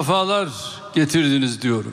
sefalar getirdiniz diyorum.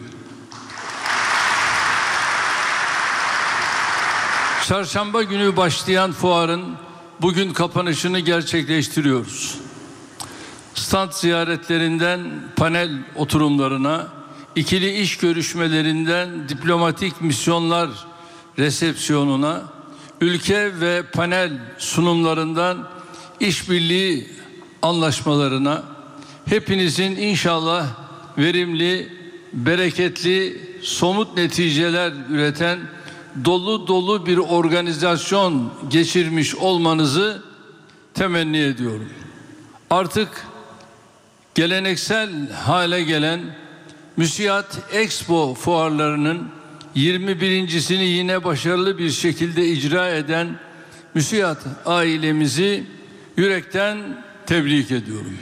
Çarşamba günü başlayan fuarın bugün kapanışını gerçekleştiriyoruz. Stand ziyaretlerinden panel oturumlarına, ikili iş görüşmelerinden diplomatik misyonlar resepsiyonuna, ülke ve panel sunumlarından işbirliği anlaşmalarına, hepinizin inşallah verimli, bereketli, somut neticeler üreten dolu dolu bir organizasyon geçirmiş olmanızı temenni ediyorum. Artık geleneksel hale gelen MÜSİAD Expo fuarlarının 21.sini yine başarılı bir şekilde icra eden MÜSİAD ailemizi yürekten tebrik ediyorum.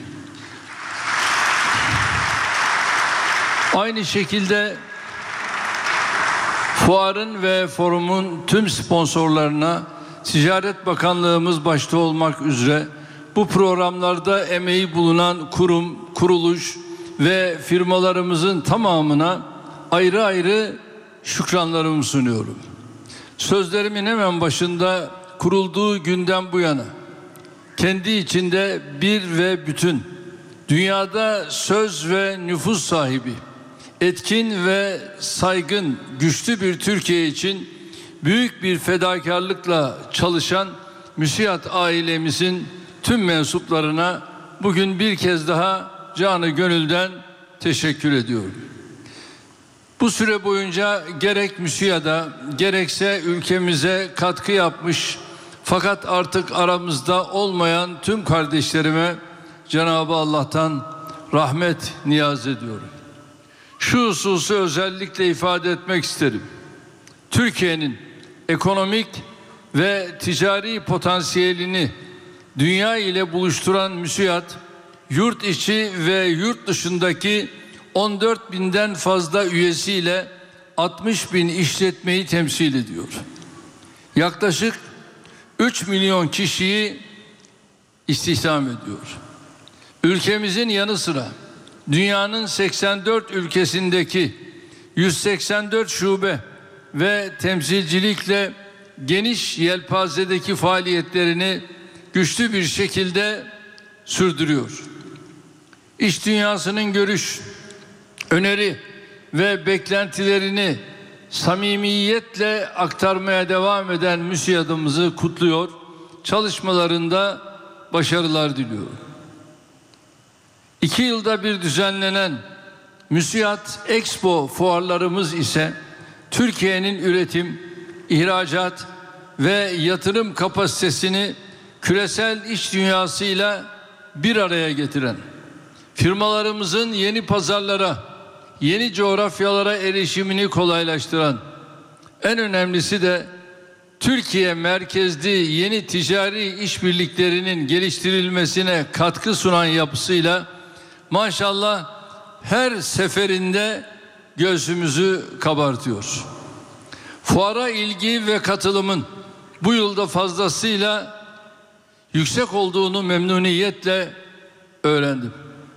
Aynı şekilde fuarın ve forumun tüm sponsorlarına, Ticaret Bakanlığımız başta olmak üzere bu programlarda emeği bulunan kurum, kuruluş ve firmalarımızın tamamına ayrı ayrı şükranlarımı sunuyorum. Sözlerimin hemen başında kurulduğu günden bu yana kendi içinde bir ve bütün, dünyada söz ve nüfus sahibi, etkin ve saygın, güçlü bir Türkiye için büyük bir fedakarlıkla çalışan MÜSİAD ailemizin tüm mensuplarına bugün bir kez daha canı gönülden teşekkür ediyorum. Bu süre boyunca gerek MÜSİAD'a gerekse ülkemize katkı yapmış fakat artık aramızda olmayan tüm kardeşlerime Cenab-ı Allah'tan rahmet niyaz ediyorum. Şu hususu özellikle ifade etmek isterim. Türkiye'nin ekonomik ve ticari potansiyelini dünya ile buluşturan MÜSİAD, yurt içi ve yurt dışındaki 14.000'den fazla üyesiyle 60.000 işletmeyi temsil ediyor. Yaklaşık 3 milyon kişiyi istihdam ediyor. Ülkemizin yanı sıra dünyanın 84 ülkesindeki 184 şube ve temsilcilikle geniş yelpazedeki faaliyetlerini güçlü bir şekilde sürdürüyor. İş dünyasının görüş, öneri ve beklentilerini samimiyetle aktarmaya devam eden MÜSİAD'ımızı kutluyor, çalışmalarında başarılar diliyorum. 2 yılda bir düzenlenen MÜSİAD Expo fuarlarımız ise Türkiye'nin üretim, ihracat ve yatırım kapasitesini küresel iş dünyasıyla bir araya getiren, firmalarımızın yeni pazarlara, yeni coğrafyalara erişimini kolaylaştıran, en önemlisi de Türkiye merkezli yeni ticari işbirliklerinin geliştirilmesine katkı sunan yapısıyla maşallah her seferinde göğsümüzü kabartıyor. Fuara ilgi ve katılımın bu yılda fazlasıyla yüksek olduğunu memnuniyetle öğrendim.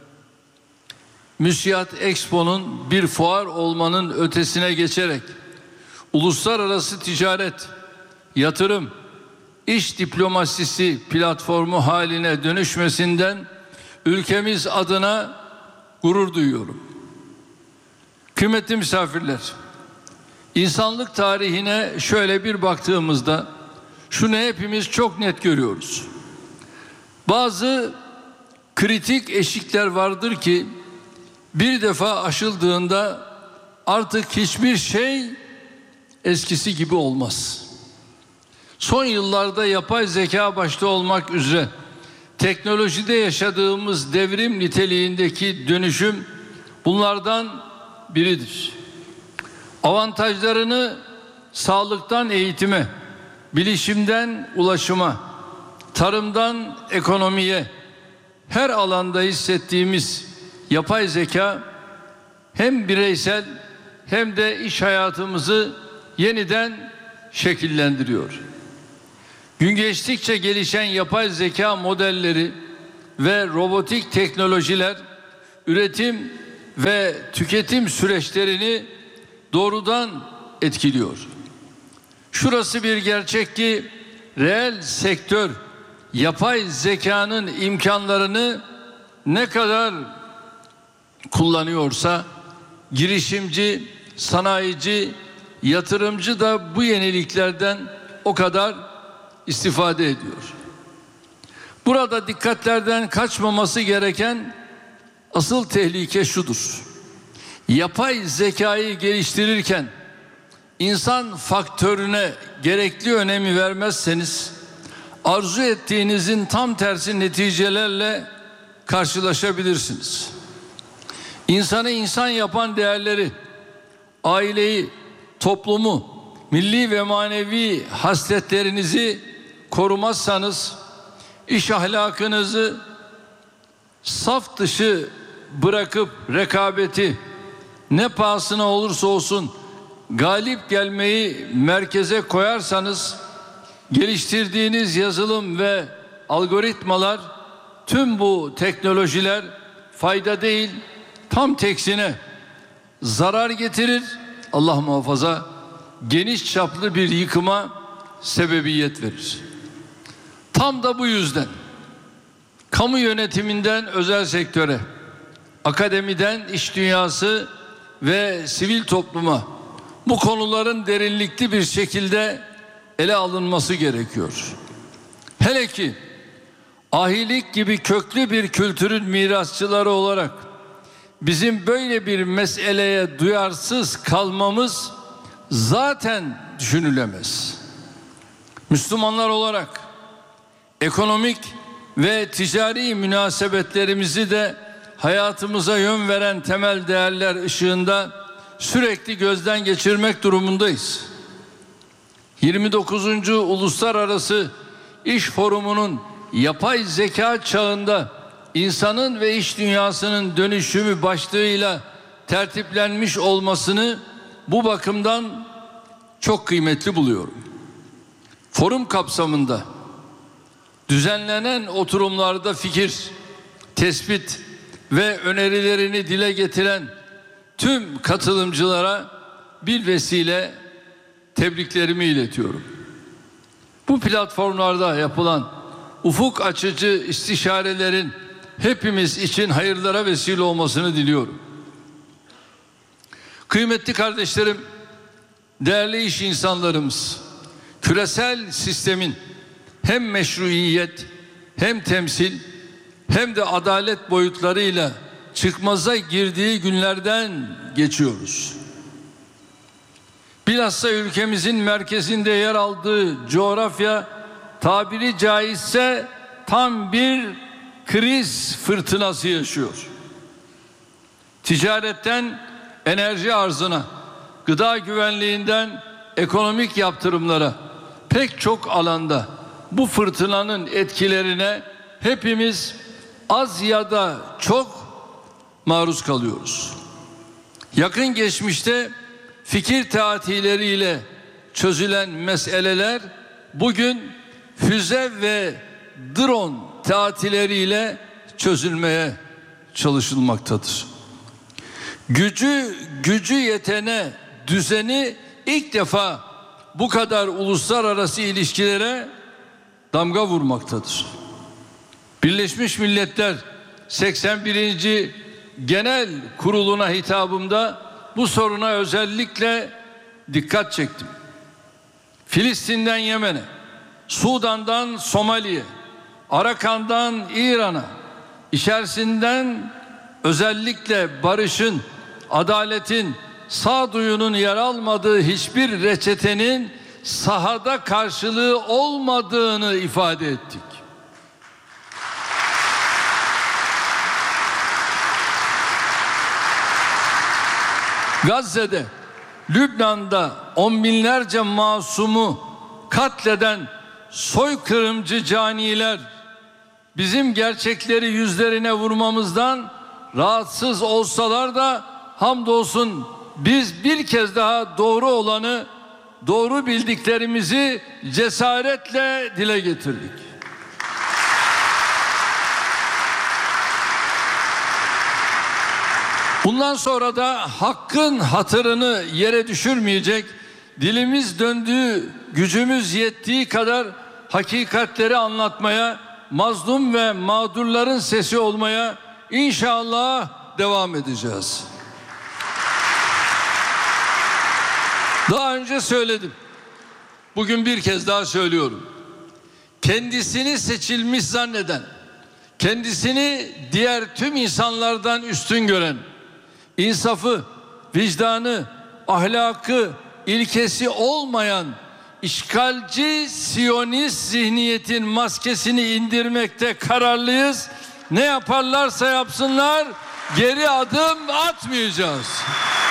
MÜSİAD Expo'nun bir fuar olmanın ötesine geçerek uluslararası ticaret, yatırım, iş diplomasisi platformu haline dönüşmesinden ülkemiz adına gurur duyuyorum. Kıymetli misafirler, insanlık tarihine şöyle bir baktığımızda şunu hepimiz çok net görüyoruz. Bazı kritik eşikler vardır ki bir defa aşıldığında artık hiçbir şey eskisi gibi olmaz. Son yıllarda yapay zeka başta olmak üzere teknolojide yaşadığımız devrim niteliğindeki dönüşüm bunlardan biridir. Avantajlarını sağlıktan eğitime, bilişimden ulaşıma, tarımdan ekonomiye, her alanda hissettiğimiz yapay zeka hem bireysel hem de iş hayatımızı yeniden şekillendiriyor. Gün geçtikçe gelişen yapay zeka modelleri ve robotik teknolojiler üretim ve tüketim süreçlerini doğrudan etkiliyor. Şurası bir gerçek ki reel sektör yapay zekanın imkanlarını ne kadar kullanıyorsa girişimci, sanayici, yatırımcı da bu yeniliklerden o kadar istifade ediyor. Burada dikkatlerden kaçmaması gereken asıl tehlike şudur: yapay zekayı geliştirirken insan faktörüne gerekli önemi vermezseniz arzu ettiğinizin tam tersi neticelerle karşılaşabilirsiniz. İnsanı insan yapan değerleri, aileyi, toplumu, milli ve manevi hasletlerinizi korumazsanız, iş ahlakınızı saf dışı bırakıp rekabeti ne pahasına olursa olsun galip gelmeyi merkeze koyarsanız, geliştirdiğiniz yazılım ve algoritmalar, tüm bu teknolojiler fayda değil, tam teksine zarar getirir, Allah muhafaza geniş çaplı bir yıkıma sebebiyet verir. Tam da bu yüzden kamu yönetiminden özel sektöre, akademiden iş dünyası ve sivil topluma bu konuların derinlikli bir şekilde ele alınması gerekiyor. Hele ki ahilik gibi köklü bir kültürün mirasçıları olarak bizim böyle bir meseleye duyarsız kalmamız zaten düşünülemez. Müslümanlar olarak ekonomik ve ticari münasebetlerimizi de hayatımıza yön veren temel değerler ışığında sürekli gözden geçirmek durumundayız. 29. Uluslararası İş Forumu'nun yapay zeka çağında insanın ve iş dünyasının dönüşümü başlığıyla tertiplenmiş olmasını bu bakımdan çok kıymetli buluyorum. Forum kapsamında düzenlenen oturumlarda fikir, tespit ve önerilerini dile getiren tüm katılımcılara bir vesile tebriklerimi iletiyorum. Bu platformlarda yapılan ufuk açıcı istişarelerin hepimiz için hayırlara vesile olmasını diliyorum. Kıymetli kardeşlerim, değerli iş insanlarımız, küresel sistemin hem meşruiyet, hem temsil, hem de adalet boyutlarıyla çıkmaza girdiği günlerden geçiyoruz. Bilhassa ülkemizin merkezinde yer aldığı coğrafya tabiri caizse tam bir kriz fırtınası yaşıyor. Ticaretten enerji arzına, gıda güvenliğinden ekonomik yaptırımlara pek çok alanda bu fırtınanın etkilerine hepimiz az ya da çok maruz kalıyoruz. Yakın geçmişte fikir tatileriyle çözülen meseleler bugün füze ve drone tatileriyle çözülmeye çalışılmaktadır. Gücü yetene düzeni ilk defa bu kadar uluslararası ilişkilere damga vurmaktadır. Birleşmiş Milletler 81. Genel Kurulu'na hitabımda bu soruna özellikle dikkat çektim. Filistin'den Yemen'e, Sudan'dan Somali'ye, Arakan'dan İran'a, içerisinden özellikle barışın, adaletin, sağduyunun yer almadığı hiçbir reçetenin sahada karşılığı olmadığını ifade ettik. Gazze'de, Lübnan'da on binlerce masumu katleden soykırımcı caniler bizim gerçekleri yüzlerine vurmamızdan rahatsız olsalar da hamdolsun biz bir kez daha doğru olanı, doğru bildiklerimizi cesaretle dile getirdik. Bundan sonra da hakkın hatırını yere düşürmeyecek, dilimiz döndüğü, gücümüz yettiği kadar hakikatleri anlatmaya, mazlum ve mağdurların sesi olmaya inşallah devam edeceğiz. Daha önce söyledim. Bugün bir kez daha söylüyorum. Kendisini seçilmiş zanneden, kendisini diğer tüm insanlardan üstün gören, insafı, vicdanı, ahlakı, ilkesi olmayan işgalci Siyonist zihniyetin maskesini indirmekte kararlıyız. Ne yaparlarsa yapsınlar geri adım atmayacağız.